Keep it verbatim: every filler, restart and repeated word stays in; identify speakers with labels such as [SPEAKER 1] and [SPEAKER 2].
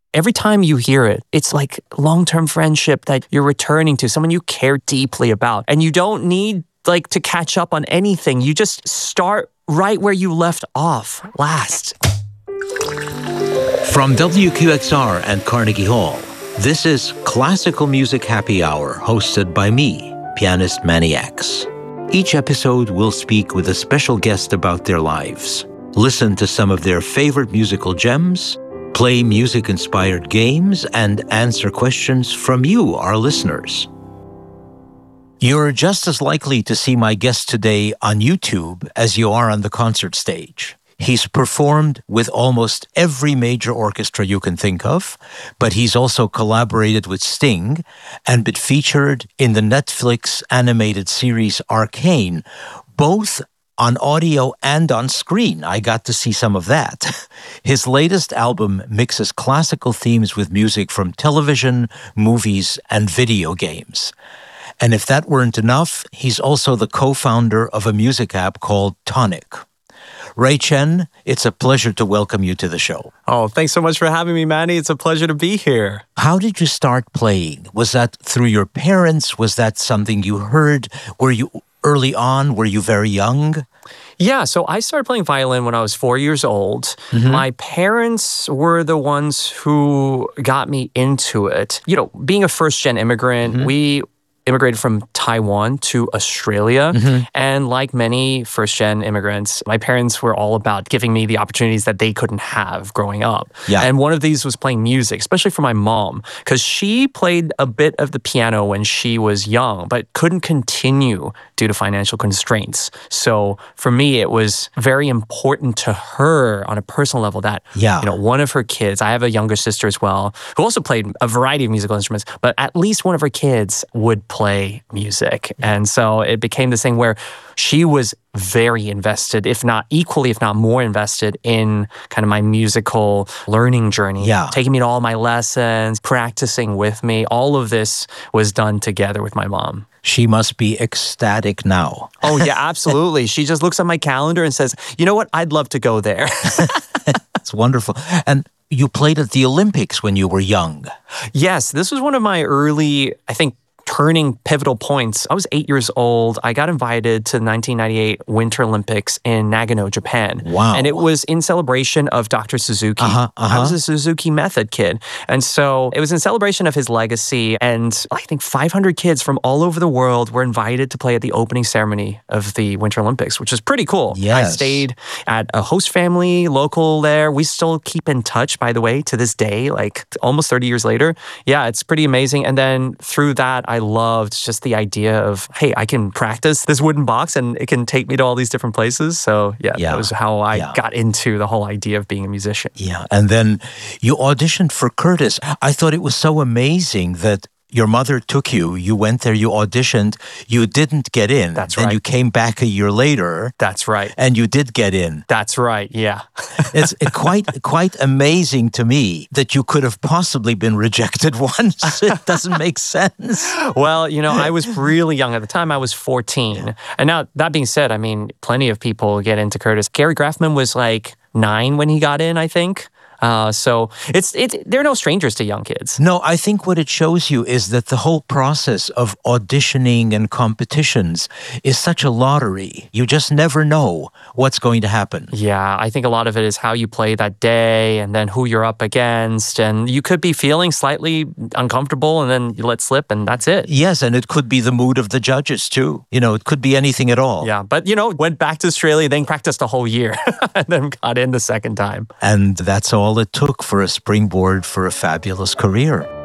[SPEAKER 1] every time you hear it, it's like long-term friendship that you're returning to, someone you care deeply about. And you don't need like to catch up on anything. You just start right where you left off last.
[SPEAKER 2] From W Q X R and Carnegie Hall, this is Classical Music Happy Hour, hosted by me, pianist Manny X. Each episode will speak with a special guest about their lives, listen to some of their favorite musical gems, play music-inspired games, and answer questions from you, our listeners. You're just as likely to see my guest today on YouTube as you are on the concert stage. He's performed with almost every major orchestra you can think of, but he's also collaborated with Sting and been featured in the Netflix animated series Arcane, both on audio and on screen. I got to see some of that. His latest album mixes classical themes with music from television, movies, and video games. And if that weren't enough, he's also the co-founder of a music app called Tonic. Ray Chen, it's a pleasure to welcome you to the show.
[SPEAKER 1] Oh, thanks so much for having me, Manny. It's a pleasure to be here.
[SPEAKER 2] How did you start playing? Was that through your parents? Was that something you heard? Were you early on? Were you very young?
[SPEAKER 1] Yeah, so I started playing violin when I was four years old. Mm-hmm. My parents were the ones who got me into it. You know, being a first-gen immigrant, mm-hmm. we immigrated from Taiwan to Australia. Mm-hmm. And like many first-gen immigrants, my parents were all about giving me the opportunities that they couldn't have growing up.
[SPEAKER 2] Yeah.
[SPEAKER 1] And one of these was playing music, especially for my mom, because she played a bit of the piano when she was young, but couldn't continue due to financial constraints. So for me, it was very important to her on a personal level that,
[SPEAKER 2] yeah.
[SPEAKER 1] you know, one of her kids, I have a younger sister as well, who also played a variety of musical instruments, but at least one of her kids would play music. And so it became this thing where she was very invested, if not equally, if not more invested in kind of my musical learning journey.
[SPEAKER 2] Yeah.
[SPEAKER 1] Taking me to all my lessons, practicing with me. All of this was done together with my mom.
[SPEAKER 2] She must be ecstatic now.
[SPEAKER 1] Oh, yeah, absolutely. She just looks at my calendar and says, you know what? I'd love to go there.
[SPEAKER 2] That's wonderful. And you played at the Olympics when you were young.
[SPEAKER 1] Yes, this was one of my early, I think, turning pivotal points. I was eight years old. I got invited to the nineteen ninety-eight Winter Olympics in Nagano, Japan.
[SPEAKER 2] Wow.
[SPEAKER 1] And it was in celebration of Doctor Suzuki.
[SPEAKER 2] Uh-huh, uh-huh.
[SPEAKER 1] I was a Suzuki Method kid. And so it was in celebration of his legacy. And I think five hundred kids from all over the world were invited to play at the opening ceremony of the Winter Olympics, which is pretty cool.
[SPEAKER 2] Yes.
[SPEAKER 1] I stayed at a host family local there. We still keep in touch, by the way, to this day, like almost thirty years later. Yeah, it's pretty amazing. And then through that, I loved just the idea of, hey, I can practice this wooden box and it can take me to all these different places. So yeah,
[SPEAKER 2] yeah.
[SPEAKER 1] that was how I
[SPEAKER 2] yeah.
[SPEAKER 1] got into the whole idea of being a musician.
[SPEAKER 2] Yeah, and then you auditioned for Curtis. I thought it was so amazing that your mother took you, you went there, you auditioned, you didn't get in.
[SPEAKER 1] That's
[SPEAKER 2] then
[SPEAKER 1] right.
[SPEAKER 2] you came back a year later.
[SPEAKER 1] That's right.
[SPEAKER 2] And you did get in.
[SPEAKER 1] That's right, yeah.
[SPEAKER 2] It's quite quite amazing to me that you could have possibly been rejected once. It doesn't make sense.
[SPEAKER 1] Well, you know, I was really young at the time. I was fourteen. And now, that being said, I mean, plenty of people get into Curtis. Gary Graffman was like nine when he got in, I think. Uh, so it's it's they're no strangers to young kids.
[SPEAKER 2] No, I think what it shows you is that the whole process of auditioning and competitions is such a lottery. You just never know what's going to happen.
[SPEAKER 1] Yeah, I think a lot of it is how you play that day and then who you're up against. And you could be feeling slightly uncomfortable and then you let slip and that's it.
[SPEAKER 2] Yes, and it could be the mood of the judges too. You know, it could be anything at all.
[SPEAKER 1] Yeah, but you know, went back to Australia, then practiced a whole year and then got in the second time.
[SPEAKER 2] And that's all it took for a springboard for a fabulous career.